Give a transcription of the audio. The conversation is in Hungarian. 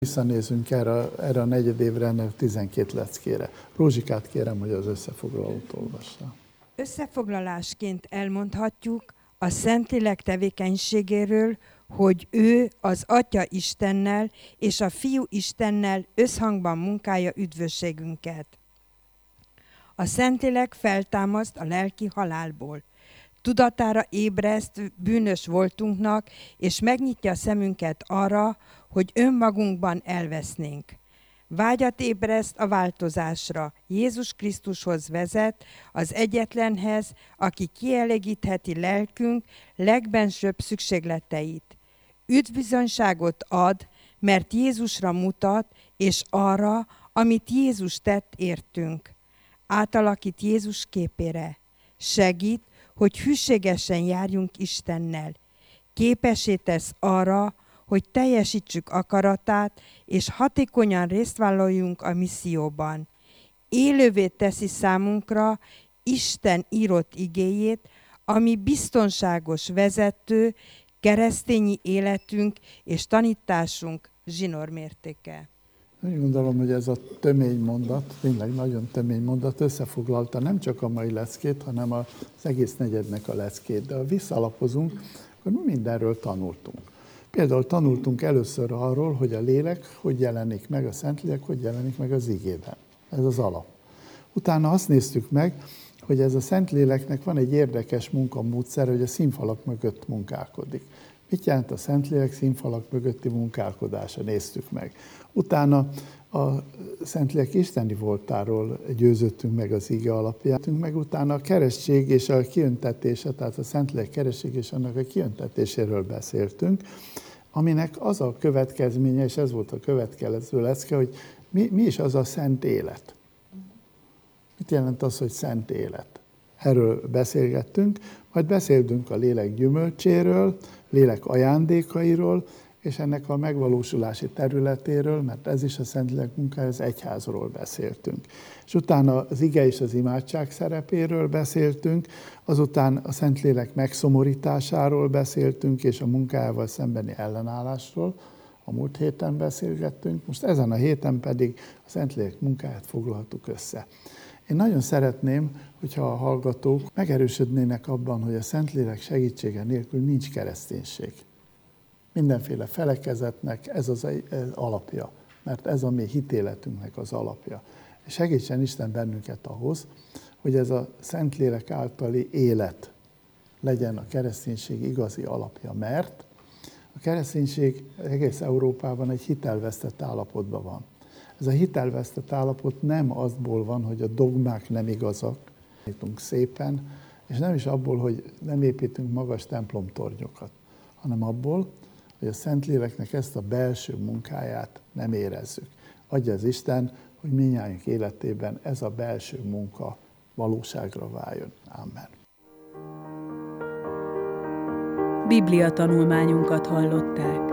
Visszanézünk erre a negyedévre, ennek 12 leckére. Rózsikát kérem, hogy az összefoglalót olvassa. Összefoglalásként elmondhatjuk a Szentlélek tevékenységéről, hogy ő az Atya Istennel és a Fiú Istennel összhangban munkálja üdvösségünket. A Szentlélek feltámaszt a lelki halálból. Tudatára ébreszt bűnös voltunknak, és megnyitja szemünket arra, hogy önmagunkban elvesznénk. Vágyat ébreszt a változásra, Jézus Krisztushoz vezet, az egyetlenhez, aki kielégítheti lelkünk legbensőbb szükségleteit. Üdvbizonyságot ad, mert Jézusra mutat, és arra, amit Jézus tett értünk. Átalakít Jézus képére. Segít, hogy hűségesen járjunk Istennel. Képessé tesz arra, hogy teljesítsük akaratát, és hatékonyan részt vállaljunk a misszióban. Élővé teszi számunkra Isten írott igéjét, ami biztonságos vezető, keresztényi életünk és tanításunk zsinórmértéke. Úgy gondolom, hogy ez a tömény mondat, tényleg nagyon tömény mondat összefoglalta nem csak a mai leckét, hanem az egész negyednek a leckét. De ha visszalapozunk, akkor mi mindenről tanultunk. Például tanultunk először arról, hogy a lélek hogy jelenik meg, a Szentlélek hogy jelenik meg az igében. Ez az alap. Utána azt néztük meg, hogy ez a Szentléleknek van egy érdekes munkamódszer, hogy a színfalak mögött munkálkodik. Mit jelent a Szentlélek színfalak mögötti munkálkodása? Néztük meg. Utána a Szentlélek isteni voltáról győződtünk meg az ige alapján, meg utána a keresztség és a kiöntetése, tehát a Szentlélek keresztség és annak a kiöntetéséről beszéltünk, aminek az a következménye, és ez volt a következő lecke, hogy mi is az a szent élet. Mit jelent az, hogy szent élet? Erről beszélgettünk, majd beszéltünk a lélek gyümölcséről, lélek ajándékairól, és ennek a megvalósulási területéről, mert ez is a Szentlélek munkája, az egyházról beszéltünk. És utána az ige és az imádság szerepéről beszéltünk, azután a Szentlélek megszomorításáról beszéltünk, és a munkájával szembeni ellenállásról. A múlt héten beszélgettünk, most ezen a héten pedig a Szentlélek munkáját foglaltuk össze. Én nagyon szeretném, hogyha a hallgatók megerősödnének abban, hogy a Szentlélek segítsége nélkül nincs kereszténység. Mindenféle felekezetnek ez az alapja, mert ez a mi hitéletünknek az alapja. És segítsen Isten bennünket ahhoz, hogy ez a Szentlélek általi élet legyen a kereszténység igazi alapja, mert a kereszténység egész Európában egy hitelvesztett állapotban van. Ez a hitelvesztett állapot nem azból van, hogy a dogmák nem igazak, építünk szépen, és nem is abból, hogy nem építünk magas templomtornyokat, hanem abból, hogy a Szentléleknek ezt a belső munkáját nem érezzük. Adja az Isten, hogy mindnyájunk életében ez a belső munka valóságra váljon. Amen. Biblia tanulmányunkat hallották.